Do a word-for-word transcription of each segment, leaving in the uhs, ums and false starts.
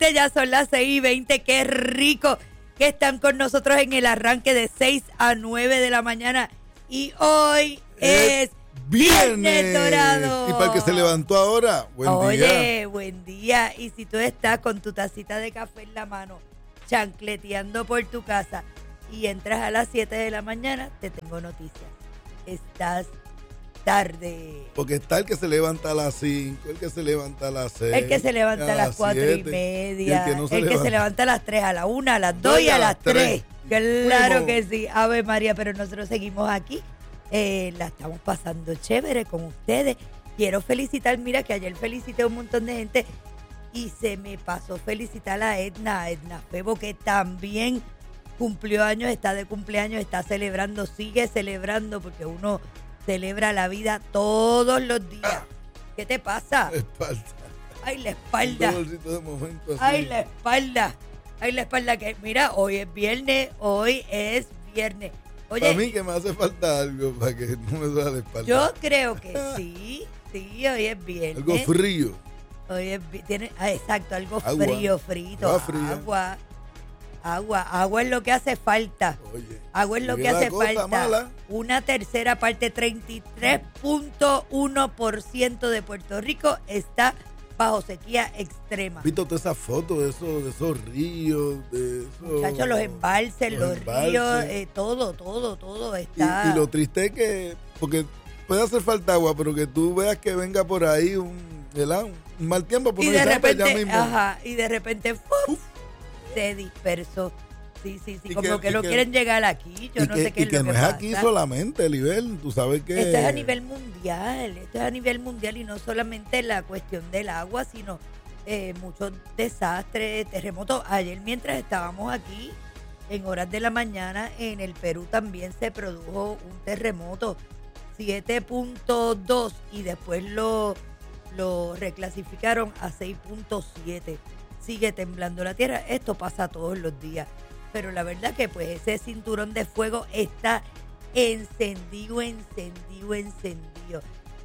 veinte, ya son las seis y veinte. Qué rico que están con nosotros en el arranque de seis a nueve de la mañana. Y hoy es, es Viernes Dorado. Y para el que se levantó ahora, buen Oye, día. Oye, buen día. Y si tú estás con tu tacita de café en la mano, chancleteando por tu casa y entras a las siete de la mañana, te tengo noticias. Estás tarde. Porque está el que se levanta a las cinco, el que se levanta a las seis. El que se levanta a las cuatro y media. El, que, no se el que se levanta a las tres, a la una, a las dos y a las tres. Claro que sí. Ave María, pero nosotros seguimos aquí. Eh, la estamos pasando chévere con ustedes. Quiero felicitar, mira que ayer felicité a un montón de gente y se me pasó felicitar a Edna, a Edna Febo, que también cumplió años, está de cumpleaños, está celebrando, sigue celebrando, porque uno celebra la vida todos los días. ¿Qué te pasa? La espalda. Ay, la espalda. Un de momento así. Ay, la espalda. Ay, la espalda. Que mira, hoy es viernes, hoy es viernes. Oye, para mí que me hace falta algo para que no me duela la espalda. Yo creo que sí, sí, hoy es viernes. Algo frío. Hoy es, tiene, ah, exacto, algo agua, frío, frito. Agua fría. Agua. Agua, agua es lo que hace falta. Oye, agua es lo que hace falta. Mala. Una tercera parte, treinta y tres punto uno por ciento de Puerto Rico está bajo sequía extrema. ¿Viste todas esas fotos de esos, de esos ríos? De esos, Muchachos, los embalses, los, los embalses. ríos, eh, todo, todo, todo está. Y, y lo triste es que, porque puede hacer falta agua, pero que tú veas que venga por ahí un, un mal tiempo. Por y de repente, mismo. Ajá, y de repente, ¡puf! Se dispersó. Sí, sí, sí, y como que, que no que, quieren llegar aquí. Yo no que, sé qué es lo que no es pasa. aquí solamente, Libel, tú sabes que... Esto es a nivel mundial, esto es a nivel mundial y no solamente la cuestión del agua, sino eh, muchos desastres, terremotos. Ayer mientras estábamos aquí, en horas de la mañana, en el Perú también se produjo un terremoto, siete punto dos, y después lo, lo reclasificaron a seis punto siete. Sigue temblando la tierra, esto pasa todos los días. Pero la verdad que pues ese cinturón de fuego está encendido, encendido, encendido.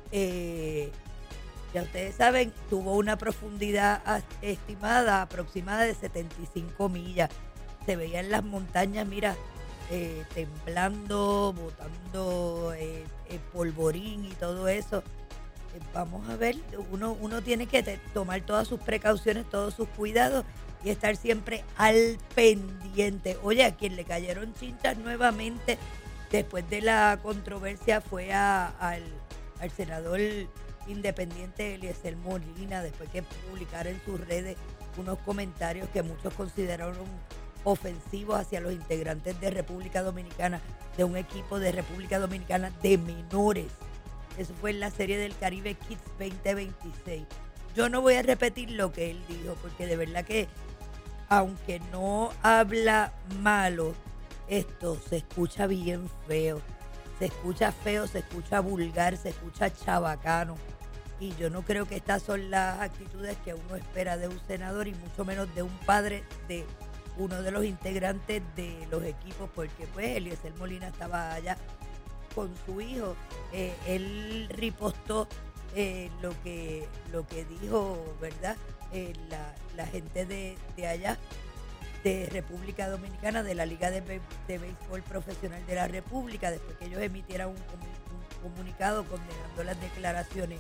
Eh, ya ustedes saben, tuvo una profundidad estimada, aproximada de setenta y cinco millas. Se veía en las montañas, mira, eh, temblando, botando eh, eh, polvorín y todo eso. Eh, vamos a ver, uno, uno tiene que te, tomar todas sus precauciones, todos sus cuidados y estar siempre al pendiente. Oye, a quien le cayeron chinchas nuevamente después de la controversia fue a, al, al senador independiente Eliezer Molina, después que publicara en sus redes unos comentarios que muchos consideraron ofensivos hacia los integrantes de República Dominicana, de un equipo de República Dominicana de menores. Eso fue en la Serie del Caribe Kids veinte veintiséis. Yo no voy a repetir lo que él dijo, porque de verdad que, aunque no habla malo, esto se escucha bien feo. Se escucha feo, se escucha vulgar, se escucha chabacano. Y yo no creo que estas son las actitudes que uno espera de un senador y mucho menos de un padre de uno de los integrantes de los equipos, porque pues Eliezer Molina estaba allá con su hijo. Eh, él ripostó eh, lo que lo que dijo, ¿verdad? Eh, la, la gente de, de allá, de República Dominicana, de la Liga de, Be- de Béisbol Profesional de la República, después que ellos emitieran un, comu- un comunicado condenando las declaraciones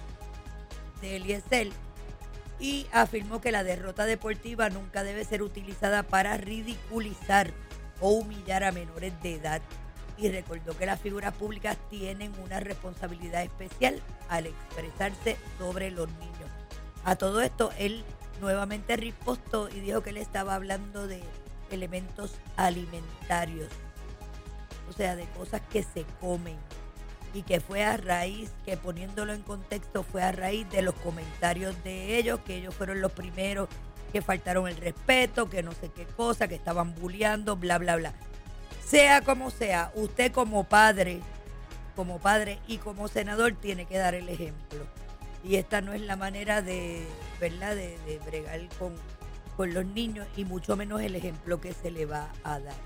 de Eliezer, y afirmó que la derrota deportiva nunca debe ser utilizada para ridiculizar o humillar a menores de edad. Y recordó que las figuras públicas tienen una responsabilidad especial al expresarse sobre los niños. A todo esto, él nuevamente ripostó y dijo que él estaba hablando de elementos alimentarios, o sea, de cosas que se comen, y que fue a raíz, que poniéndolo en contexto, fue a raíz de los comentarios de ellos, que ellos fueron los primeros que faltaron el respeto, que no sé qué cosa, que estaban bulleando, bla, bla, bla. Sea como sea, usted como padre, como padre y como senador tiene que dar el ejemplo. Y esta no es la manera de, ¿verdad?, de, de bregar con, con los niños, y mucho menos el ejemplo que se le va a dar.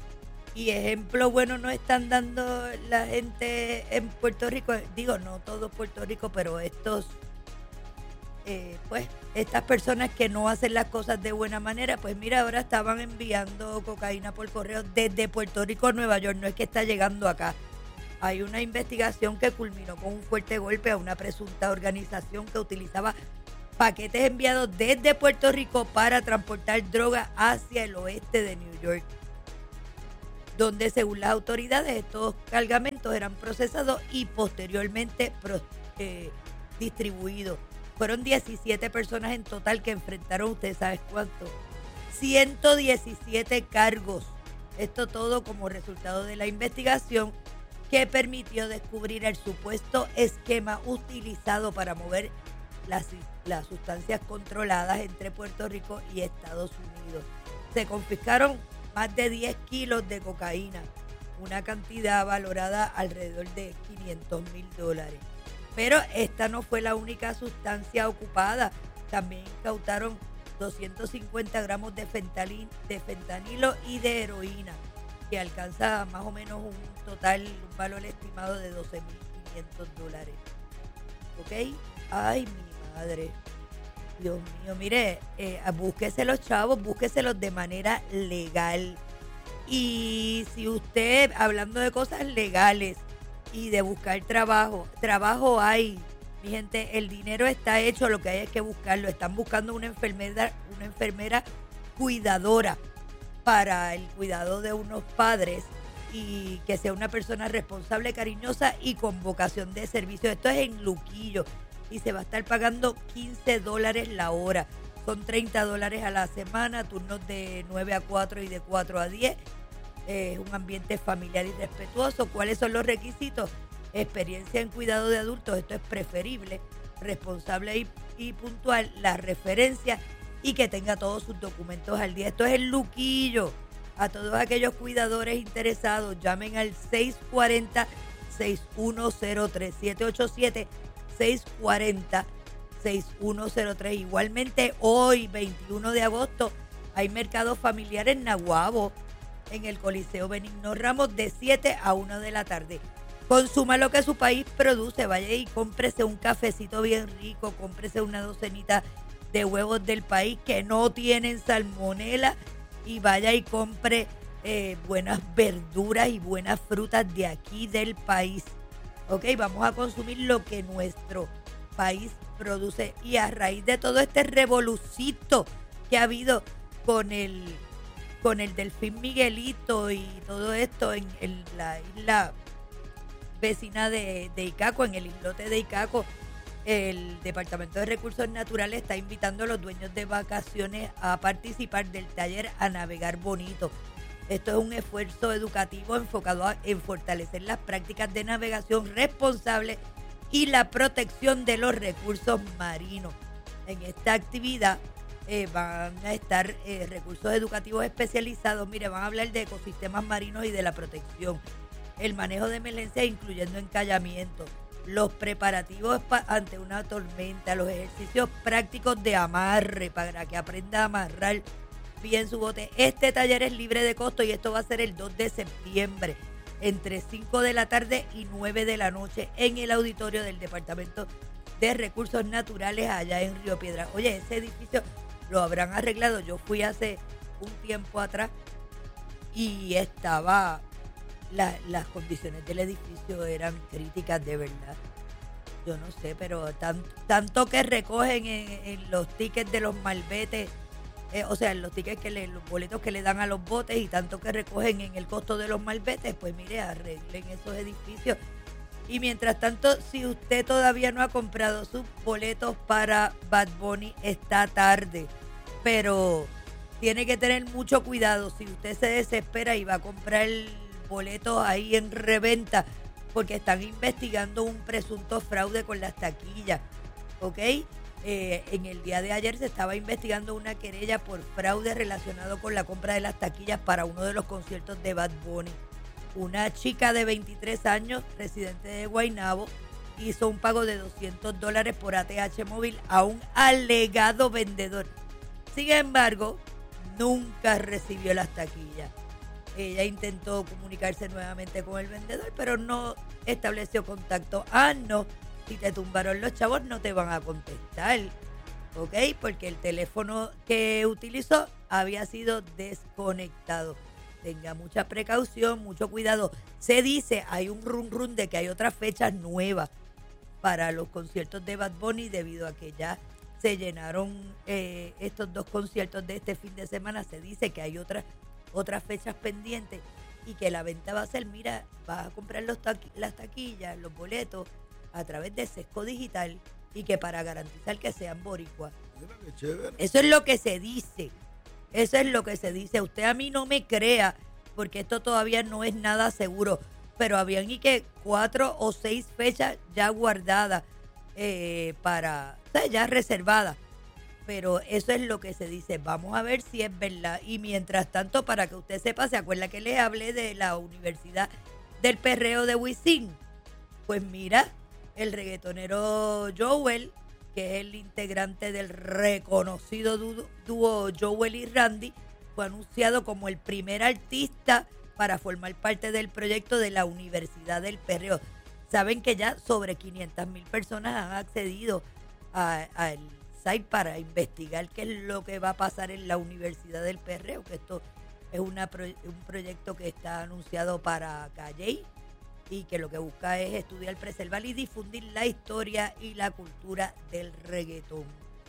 Y ejemplo bueno no están dando la gente en Puerto Rico, digo, no todo Puerto Rico, pero estos eh, pues estas personas que no hacen las cosas de buena manera, pues mira, ahora estaban enviando cocaína por correo desde Puerto Rico a Nueva York, no es que está llegando acá. Hay una investigación que culminó con un fuerte golpe a una presunta organización que utilizaba paquetes enviados desde Puerto Rico para transportar droga hacia el oeste de New York, donde según las autoridades estos cargamentos eran procesados y posteriormente pro, eh, distribuidos. Fueron diecisiete personas en total que enfrentaron, ¿usted sabe cuánto? ciento diecisiete cargos. Esto todo como resultado de la investigación que permitió descubrir el supuesto esquema utilizado para mover las, las sustancias controladas entre Puerto Rico y Estados Unidos. Se confiscaron más de diez kilos de cocaína, una cantidad valorada alrededor de quinientos mil dólares. Pero esta no fue la única sustancia ocupada. También incautaron doscientos cincuenta gramos de, fentalin, de fentanilo y de heroína, que alcanza más o menos un total, un valor estimado de doce mil quinientos dólares. ¿Ok? Ay, mi madre. Dios mío, mire, eh, búsquese los chavos, búsqueselos de manera legal. Y si usted, hablando de cosas legales y de buscar trabajo, trabajo hay, mi gente, el dinero está hecho, lo que hay es que buscarlo. Están buscando una enfermera, una enfermera cuidadora para el cuidado de unos padres y que sea una persona responsable, cariñosa y con vocación de servicio. Esto es en Luquillo y se va a estar pagando quince dólares la hora. Son treinta dólares a la semana, turnos de nueve a cuatro y de cuatro a diez. Es un ambiente familiar y respetuoso. ¿Cuáles son los requisitos? Experiencia en cuidado de adultos, esto es preferible, responsable y, y puntual, la referencia y que tenga todos sus documentos al día. Esto es el Luquillo. A todos aquellos cuidadores interesados, llamen al seis cuatro cero, seis uno cero tres, siete ocho siete, seis cuatro cero, seis uno cero tres. Igualmente, hoy, veintiuno de agosto, hay mercado familiar en Naguabo, en el Coliseo Benigno Ramos, de siete a una de la tarde. Consuma lo que su país produce. Vaya y cómprese un cafecito bien rico, cómprese una docenita de huevos del país que no tienen salmonela y vaya y compre eh, buenas verduras y buenas frutas de aquí del país. Ok, vamos a consumir lo que nuestro país produce. Y a raíz de todo este revolucito que ha habido con el, con el Delfín Miguelito y todo esto en, en la isla vecina de, de Icaco, en el islote de Icaco, el Departamento de Recursos Naturales está invitando a los dueños de vacaciones a participar del taller A Navegar Bonito. Esto es un esfuerzo educativo enfocado a, en fortalecer las prácticas de navegación responsable y la protección de los recursos marinos. En esta actividad eh, van a estar eh, recursos educativos especializados. Mire, van a hablar de ecosistemas marinos y de la protección, el manejo de emergencias incluyendo encallamiento, los preparativos ante una tormenta, los ejercicios prácticos de amarre para que aprenda a amarrar bien su bote. Este taller es libre de costo y esto va a ser el dos de septiembre entre cinco de la tarde y nueve de la noche en el auditorio del Departamento de Recursos Naturales allá en Río Piedras. Oye, ese edificio lo habrán arreglado. Yo fui hace un tiempo atrás y estaba... La, las condiciones del edificio eran críticas de verdad. Yo no sé, pero tan, tanto que recogen en, en los tickets de los malbetes, eh, o sea, en los tickets que le, los boletos que le dan a los botes y tanto que recogen en el costo de los malbetes, pues mire, arreglen esos edificios. Y mientras tanto, si usted todavía no ha comprado sus boletos para Bad Bunny, está tarde. Pero tiene que tener mucho cuidado. Si usted se desespera y va a comprar el boletos ahí en reventa, porque están investigando un presunto fraude con las taquillas, ¿ok? Eh, en el día de ayer se estaba investigando una querella por fraude relacionado con la compra de las taquillas para uno de los conciertos de Bad Bunny. Una chica de veintitrés años, residente de Guaynabo, hizo un pago de doscientos dólares por A T H móvil a un alegado vendedor. Sin embargo, nunca recibió las taquillas. Ella intentó comunicarse nuevamente con el vendedor, pero no estableció contacto. Ah, no, si te tumbaron los chavos no te van a contestar. ¿ok? Porque el teléfono que utilizó había sido desconectado. Tenga mucha precaución, mucho cuidado. Se dice, hay un run run de que hay otras fechas nuevas para los conciertos de Bad Bunny debido a que ya se llenaron eh, estos dos conciertos de este fin de semana. Se dice que hay otras otras fechas pendientes y que la venta va a ser, mira, vas a comprar los taqui- las taquillas, los boletos a través de Sesco Digital y que para garantizar que sean boricuas. Mira qué chévere. Eso es lo que se dice. Eso es lo que se dice. Usted a mí no me crea, porque esto todavía no es nada seguro. Pero habían y que cuatro o seis fechas ya guardadas eh, para, o sea, ya reservadas. Pero eso es lo que se dice. Vamos a ver si es verdad. Y mientras tanto, para que usted sepa, ¿se acuerda que les hablé de la Universidad del Perreo de Wisin? Pues mira, el reggaetonero Joel, que es el integrante del reconocido dúo, dúo Joel y Randy, fue anunciado como el primer artista para formar parte del proyecto de la Universidad del Perreo. Saben que ya sobre quinientas mil personas han accedido al site para investigar qué es lo que va a pasar en la Universidad del Perreo, que esto es una pro, un proyecto que está anunciado para Calley y que lo que busca es estudiar, preservar y difundir la historia y la cultura del reggaetón.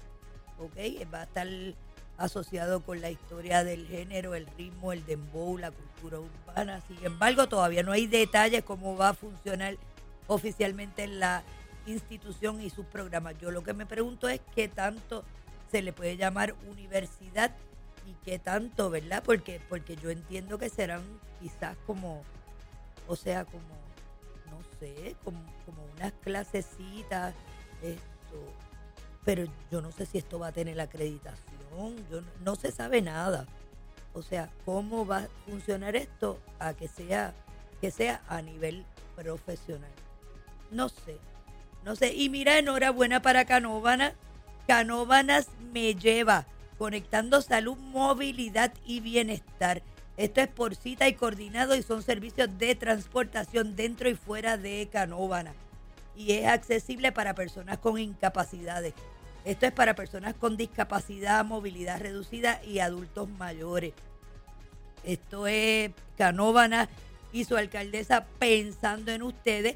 ¿Ok? Va a estar asociado con la historia del género, el ritmo, el dembow, la cultura urbana. Sin embargo, todavía no hay detalles cómo va a funcionar oficialmente la institución y sus programas. Yo lo que me pregunto es qué tanto se le puede llamar universidad y qué tanto, ¿verdad? Porque, porque yo entiendo que serán quizás como, o sea, como, no sé, como, como unas clasecitas, esto, pero yo no sé si esto va a tener la acreditación, yo no, no se sabe nada. O sea, cómo va a funcionar esto a que sea, que sea a nivel profesional. No sé, no sé. Y mira, enhorabuena para Canóvanas. Canóvanas me lleva, conectando salud, movilidad y bienestar. Esto es por cita y coordinado y son servicios de transportación dentro y fuera de Canóvanas. Y es accesible para personas con incapacidades. Esto es para personas con discapacidad, movilidad reducida y adultos mayores. Esto es Canóvanas y su alcaldesa pensando en ustedes.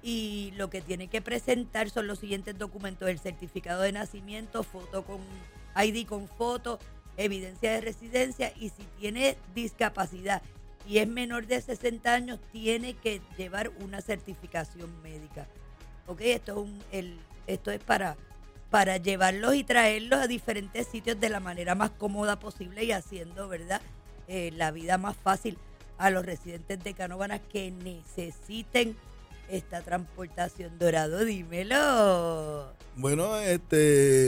Y lo que tiene que presentar son los siguientes documentos: el certificado de nacimiento, foto con I D con foto, evidencia de residencia, y si tiene discapacidad y es menor de sesenta años, tiene que llevar una certificación médica. ¿Ok? Esto es, un, el, esto es para, para llevarlos y traerlos a diferentes sitios de la manera más cómoda posible y haciendo, ¿verdad?, eh, la vida más fácil a los residentes de Canóvanas que necesiten esta transportación. Dorado, dímelo. Bueno, este,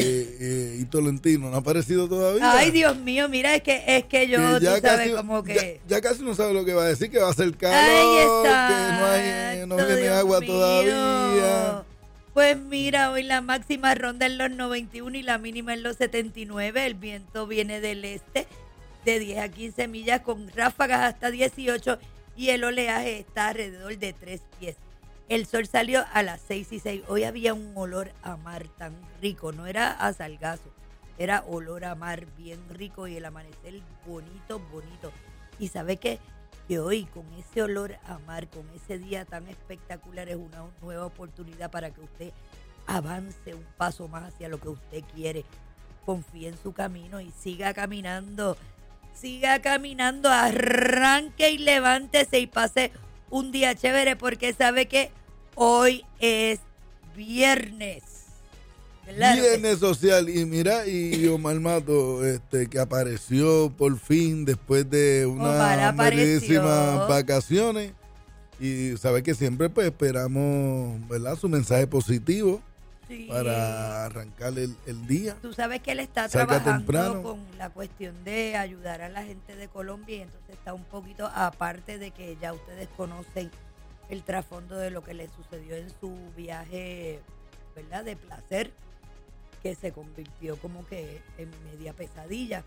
eh, y Tolentino, ¿no ha aparecido todavía? Ay, Dios mío, mira, es que es que yo, Que tú ya sabes, casi, como que... Ya, ya casi no sabe lo que va a decir, que va a ser calor, Ay, que exacto, no, hay, no viene Dios agua mío. todavía. Pues mira, hoy la máxima ronda en los noventa y uno y la mínima en los setenta y nueve. El viento viene del este de diez a quince millas con ráfagas hasta dieciocho y el oleaje está alrededor de tres pies. El sol salió a las seis y seis. Hoy había un olor a mar tan rico. No era a salgazo, era olor a mar bien rico y el amanecer bonito, bonito. Y ¿sabe qué? Que hoy con ese olor a mar, con ese día tan espectacular, es una nueva oportunidad para que usted avance un paso más hacia lo que usted quiere. Confíe en su camino y siga caminando. Siga caminando, arranque y levántese y pase un día chévere, porque sabe que hoy es viernes. Claro, Viernes social. Y mira, y Omar Mato, este, que apareció por fin después de unas meridísimas vacaciones. Y sabe que siempre pues esperamos, ¿verdad?, su mensaje positivo. Sí. Para arrancar el, el día. Tú sabes que él está Salga trabajando temprano. Con la cuestión de ayudar a la gente de Colombia, y entonces está un poquito, aparte de que ya ustedes conocen el trasfondo de lo que le sucedió en su viaje, ¿verdad?, de placer, que se convirtió como que en media pesadilla.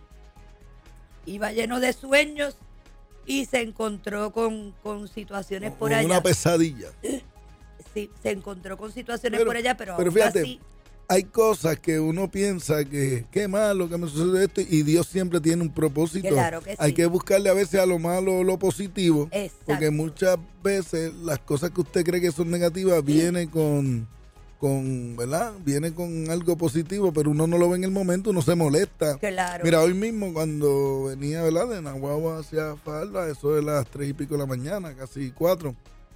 Iba lleno de sueños y se encontró con, con situaciones como por allá. Una pesadilla. Sí, se encontró con situaciones pero, por allá, pero, pero fíjate, así... hay cosas que uno piensa que qué malo que me sucede esto y Dios siempre tiene un propósito. Claro que sí. Hay que buscarle a veces a lo malo lo positivo. Exacto. Porque muchas veces las cosas que usted cree que son negativas vienen con, con, ¿verdad? Viene con algo positivo, pero uno no lo ve en el momento, uno se molesta. Claro. Mira, hoy mismo cuando venía, ¿verdad? De Naguagua hacia Fajardo, eso de las tres y pico de la mañana, casi cuatro,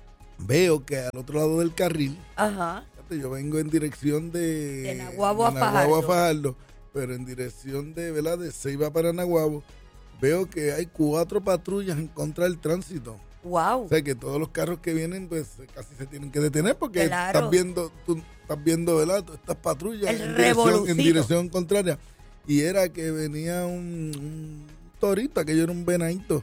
veo que al otro lado del carril, Ajá. yo vengo en dirección de, de Naguabo a Fajardo. Fajardo, pero en dirección de, ¿verdad? De Ceiba para Naguabo, veo que hay cuatro patrullas en contra del tránsito. Wow. O sea que todos los carros que vienen pues casi se tienen que detener porque claro. estás viendo, tú estás viendo, ¿verdad? Estas patrullas El en dirección, en revolucito. dirección contraria. Y era que venía un, un torito, aquello era un venadito.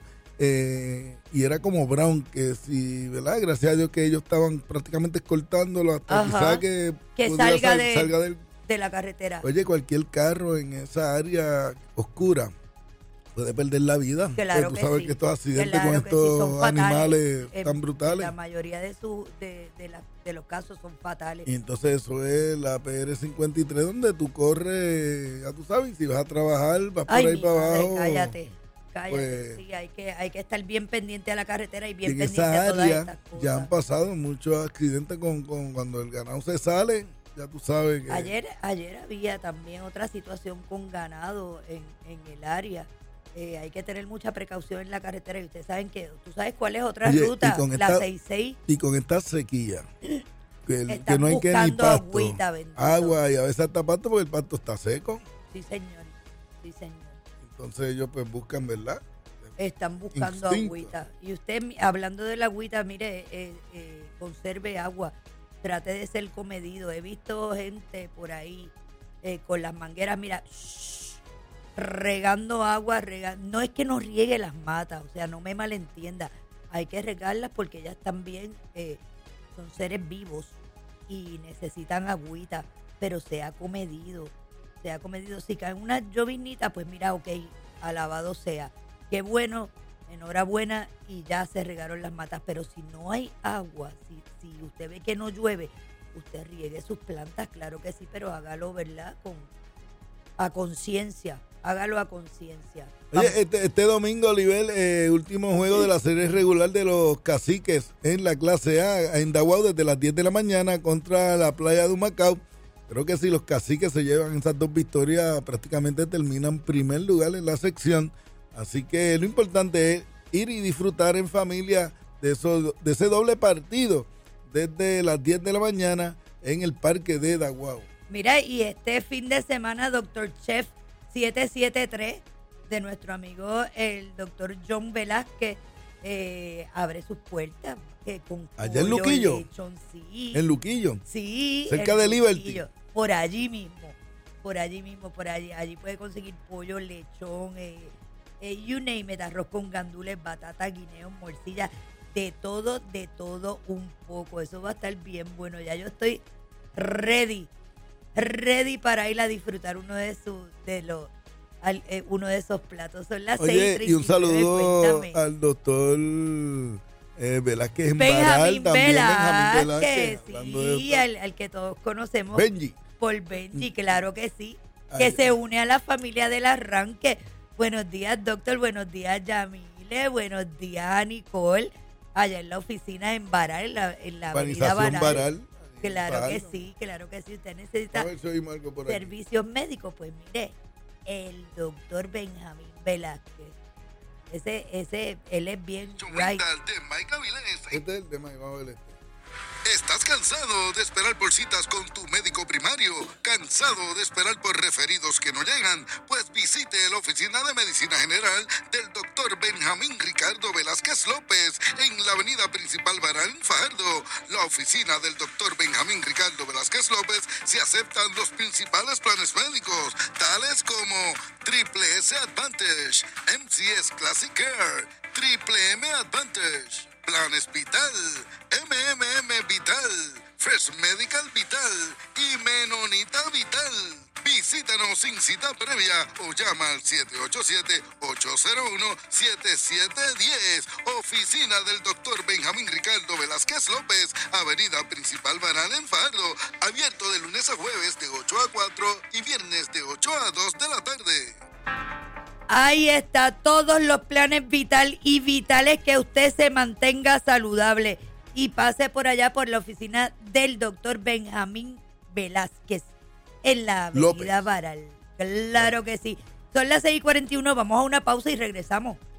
Eh, y era como Brown, que si, ¿verdad? Gracias a Dios que ellos estaban prácticamente escoltándolo hasta quizás que, que salga, sal, de, salga del, de la carretera. Oye, cualquier carro en esa área oscura puede perder la vida. Claro tú que sabes sí. que estos accidentes claro con estos sí, animales eh, tan brutales. La mayoría de, su, de, de, la, de los casos son fatales. Y entonces eso es la P R cincuenta y tres donde tú corres, ya tú sabes, si vas a trabajar, vas Ay, por ahí para madre, abajo. Cállate. Cállate, pues, sí, hay que, hay que estar bien pendiente a la carretera y bien en pendiente esa a todas área estas cosas. ya han pasado muchos accidentes con, con cuando el ganado se sale, ya tú sabes que... Ayer, ayer había también otra situación con ganado en, en el área. Eh, hay que tener mucha precaución en la carretera y ustedes saben que, ¿tú sabes cuál es otra Oye, ruta? la esta, sesenta y seis. Y con esta sequía, que, el, que no hay que ni buscando pasto, agüita, bendito. agua y a veces hasta pasto porque el pasto está seco. Sí, señor. Sí, señor. Entonces ellos pues buscan, ¿verdad? Están buscando Instinto. agüita. Y usted, hablando de la agüita, mire, eh, eh, conserve agua. Trate de ser comedido. He visto gente por ahí eh, con las mangueras, mira, shh, regando agua. Rega, no es que no riegue las matas, o sea, no me malentienda. Hay que regarlas porque ellas también eh, son seres vivos y necesitan agüita, pero sea comedido. Sea comedido. Si cae una llovinita, pues mira, ok, alabado sea. Qué bueno, enhorabuena y ya se regaron las matas, pero si no hay agua, si, si usted ve que no llueve, usted riegue sus plantas, claro que sí, pero hágalo, ¿verdad? Con a conciencia, hágalo a conciencia. Oye, este, este domingo, Oliver, eh, último juego de la serie regular de los Caciques en la clase A en Dawao desde las diez de la mañana contra la playa de Humacao. Creo que si los Caciques se llevan esas dos victorias, prácticamente terminan primer lugar en la sección. Así que lo importante es ir y disfrutar en familia de, eso, de ese doble partido desde las diez de la mañana en el parque de Dawao. Mira, y este fin de semana, Doctor Chef siete siete tres de nuestro amigo el doctor John Velázquez eh, abre sus puertas. Eh, con allá en Luquillo. Lechón, sí. En Luquillo. Sí. Cerca de Liberty. Luquillo, por allí mismo. Por allí mismo, por allí. Allí puede conseguir pollo, lechón, eh, eh, you name it, arroz con gandules, batata, guineos, morcilla, de todo, de todo un poco. Eso va a estar bien bueno. Ya yo estoy ready, ready para ir a disfrutar uno de sus, de los, al, eh, uno de esos platos. Son las Oye, seis y un saludo Cuéntame. al doctor eh, Velázquez en Benjamín Baral, también Velázquez, Benjamín Velázquez, hablando de sí, esto. al, al que todos conocemos. Benji. Por Benji, claro que sí. Que Ay. se une a la familia del arranque. Buenos días, doctor. Buenos días, Yamile. Buenos días, Nicole. Allá en la oficina en Baral, en la, en la avenida Urbanización Baral. Baral. Claro Baral. que sí, claro que sí. Usted necesita A ver si oímos algo por aquí. servicios médicos. Pues mire, el doctor Benjamín Velázquez. Ese, ese, él es bien right. De Mike Avilés. Este es el tema, vamos a ver este. ¿Estás cansado de esperar por citas con tu médico primario? ¿Cansado de esperar por referidos que no llegan? Pues visite la Oficina de Medicina General del doctor Benjamín Ricardo Velázquez López en la avenida principal Baral, en Fajardo. La oficina del doctor Benjamín Ricardo Velázquez López se aceptan los principales planes médicos, tales como Triple S Advantage, M C S Classic Care, Triple M Advantage, Planes Vital, M M M Vital, Fresh Medical Vital y Menonita Vital. Visítanos sin cita previa o llama al siete ocho siete, ocho cero uno, siete siete uno cero. Oficina del doctor Benjamín Ricardo Velázquez López, Avenida Principal Banal en Fajardo. Abierto de lunes a jueves de ocho a cuatro y viernes de ocho a dos de la tarde. Ahí está, todos los planes Vital y Vitales, que usted se mantenga saludable. Y pase por allá por la oficina del doctor Benjamín Velázquez en la Avenida Baral. Claro que sí. Son las seis y cuarenta y uno, vamos a una pausa y regresamos.